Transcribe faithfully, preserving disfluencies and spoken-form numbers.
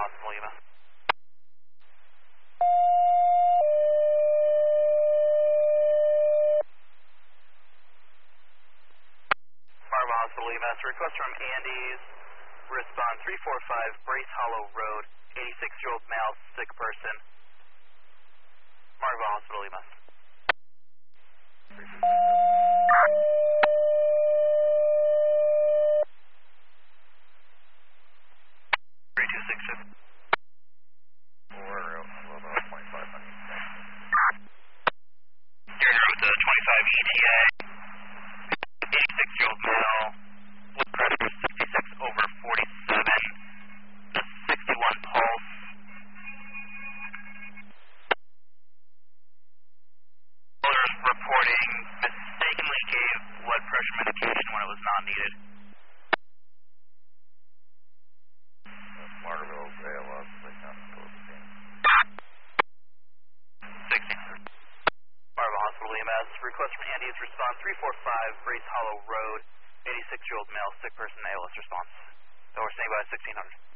Hospital E M S. Marva Hospital E M S, request from Andes, respond three four five Brace Hollow Road, eighty-six-year-old male, sick person. Marva Hospital E M S. three two six two. We're about twenty-five hundred. You're with the twenty-five E T A. eighty-six-year-old male, blood pressure sixty-six over forty-seven, a sixty-one pulse. Caller is reporting mistakenly gave blood pressure medication when it was not needed. Margaretville's A L S, they can't go to the game. sixteen hundred. Marva Hospital E M S, request from Andes, response three four five Brace Hollow Road, eighty-six-year-old male, sick person, A L S response. Over standing by sixteen hundred.